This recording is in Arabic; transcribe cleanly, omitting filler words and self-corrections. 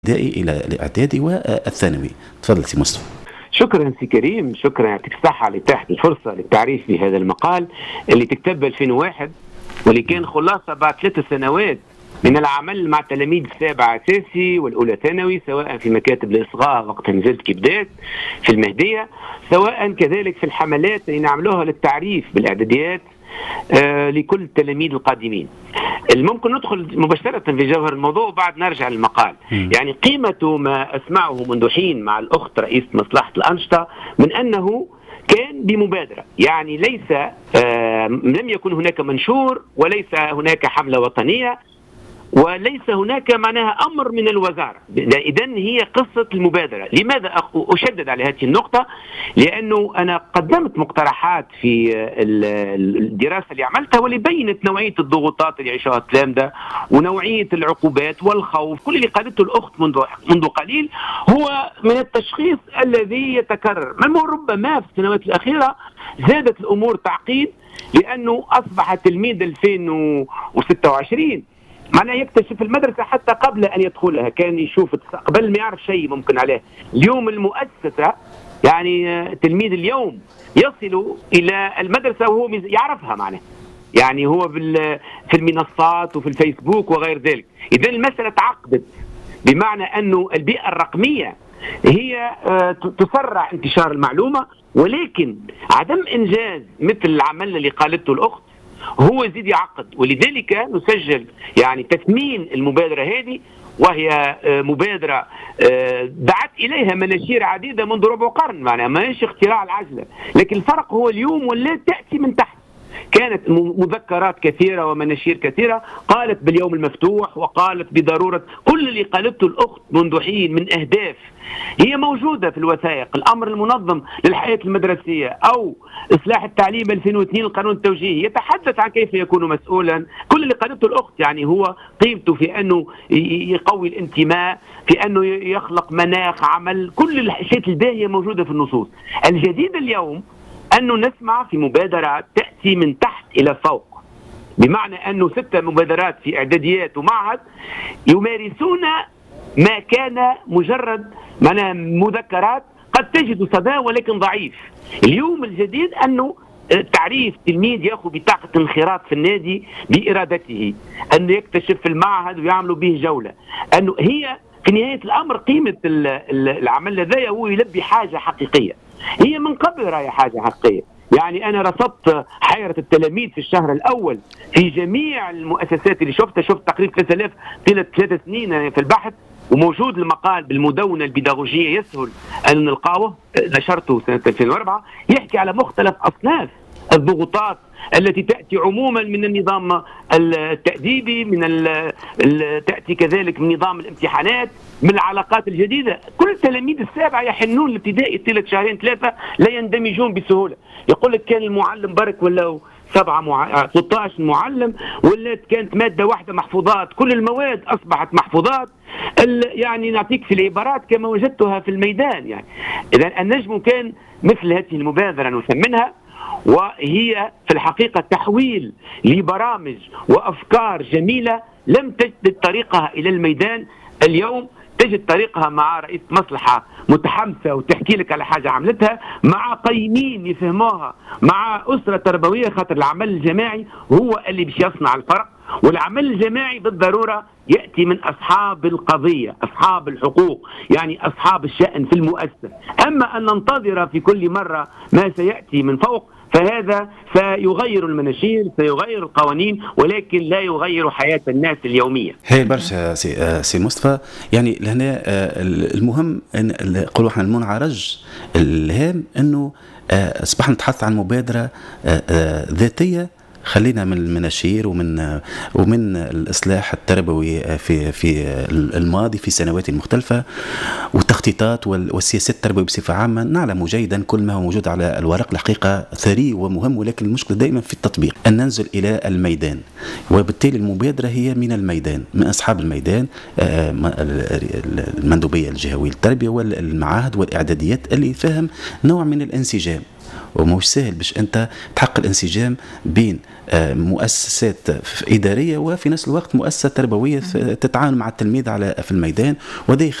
الابتدائي إلى الإعدادي والثانوي. تفضل سي مصطفى. شكرا سي كريم، شكرا، يعطيك الصحة على إتاحة الفرصة للتعريف بهذا المقال اللي تكتب 2001 واللي كان خلاصة بعد 3 سنوات من العمل مع تلاميذ السابعة أساسي والأولى ثانوي، سواء في مكاتب الإصغاء وقت نزلت كي بدات في المهدية، سواء كذلك في الحملات اللي نعملوها للتعريف بالإعداديات لكل التلاميذ القادمين. ممكن ندخل مباشرة في جوهر الموضوع وبعد نرجع للمقال. يعني قيمة ما أسمعه منذ حين مع الأخت رئيس مصلحة الأنشطة من أنه كان بمبادرة، يعني ليس لم يكن هناك منشور وليس هناك حملة وطنية وليس هناك معناها أمر من الوزارة. إذن هي قصة المبادرة. لماذا أشدد على هذه النقطة؟ لأنه أنا قدمت مقترحات في الدراسة اللي عملتها واللي بينت نوعية الضغوطات اللي يعيشها التلامذة ونوعية العقوبات والخوف. كل اللي قالته الأخت منذ قليل هو من التشخيص الذي يتكرر. ربما في السنوات الأخيرة زادت الأمور تعقيد، لأنه أصبح تلميذ 2026 معناه يكتشف المدرسة حتى قبل أن يدخلها. كان يشوف قبل ما يعرف شيء ممكن عليه. اليوم المؤسسة يعني تلميذ اليوم يصل إلى المدرسة وهو يعرفها معناه، يعني هو في المنصات وفي الفيسبوك وغير ذلك. إذن المسألة تعقدت، بمعنى أنه البيئة الرقمية هي تسرع انتشار المعلومة، ولكن عدم إنجاز مثل العمل اللي قالته الأخت هو يزيد يعقد. ولذلك نسجل يعني تثمين المبادرة هذه، وهي مبادرة دعت إليها مناشير عديدة منذ ربع قرن، معناها ماهيش اختراع العجلة، لكن الفرق هو اليوم ولا تأتي من تحت. كانت مذكرات كثيرة ومناشير كثيرة قالت باليوم المفتوح، وقالت بضرورة كل اللي قالته الأخت منذ حين من أهداف هي موجودة في الوثائق. الأمر المنظم للحياة المدرسية أو إصلاح التعليم 2002 القانون التوجيهي يتحدث عن كيف يكون مسؤولا. كل اللي قالته الأخت يعني هو قيمته في أنه يقوي الانتماء، في أنه يخلق مناخ عمل. كل الأشياء الباهية موجودة في النصوص. الجديد اليوم أنه نسمع في مبادرات تأتي من تحت إلى فوق، بمعنى أنه 6 مبادرات في إعداديات ومعهد يمارسون ما كان مجرد مذكرات قد تجد صدى ولكن ضعيف. اليوم الجديد أنه تعريف تلميذ يأخذ بطاقة انخراط في النادي بإرادته، أنه يكتشف في المعهد ويعملوا به جولة، أنه هي في نهاية الأمر قيمة العمل هذا هو يلبي حاجة حقيقية. هي من قبل رأي حاجة حقيقية. يعني أنا رصدت حيرة التلاميذ في الشهر الأول في جميع المؤسسات اللي شفت تقريبا 3000 طيلة 3 سنين في البحث، وموجود المقال بالمدونة البيداغوجية يسهل أن نلقاه، نشرته سنة 2004، يحكي على مختلف أصناف الضغوطات التي تأتي عموما من النظام التأديبي، تأتي كذلك من نظام الامتحانات، من العلاقات الجديدة. كل تلاميذ السابعة يحنون الابتدائي طيلة 2 3 لا يندمجون بسهولة. يقول لك كان المعلم برك ولا 16 معلم، ولا كانت مادة واحدة محفوظات، كل المواد أصبحت محفوظات. يعني نعطيك في العبارات كما وجدتها في الميدان. يعني إذا النجم كان مثل هذه المبادرة نسمنها، وهي في الحقيقة تحويل لبرامج وأفكار جميلة لم تجد طريقها إلى الميدان. اليوم تجد طريقها مع رئيس مصلحة متحمسة وتحكي لك على حاجة عملتها، مع قيمين يفهموها، مع أسرة تربوية، خاطر العمل الجماعي هو اللي باش يصنع الفرق. والعمل الجماعي بالضرورة يأتي من أصحاب القضية، أصحاب الحقوق، يعني أصحاب الشأن في المؤسسة. أما أن ننتظر في كل مرة ما سيأتي من فوق فهذا سيغير المناشير، سيغير القوانين، ولكن لا يغير حياة الناس اليومية. هي برشا سي مصطفى. يعني لهنا المهم أن نقولوا احنا المنعرج الهام أنه أصبحنا نتحدث عن مبادرة ذاتية. خلينا من المناشير ومن الإصلاح التربوي في الماضي في سنوات مختلفة، والتخطيطات والسياسات التربوية بصفة عامة. نعلم جيدا كل ما هو موجود على الورق الحقيقة ثري ومهم، ولكن المشكلة دائما في التطبيق، أن ننزل إلى الميدان. وبالتالي المبادرة هي من الميدان، من أصحاب الميدان، المندوبية الجهوية للتربية والمعاهد والإعداديات اللي فهم نوع من الانسجام. ومش سهل باش أنت تحقق الانسجام بين مؤسسات إدارية وفي نفس الوقت مؤسسة تربوية تتعامل مع التلميذ في الميدان، وهذا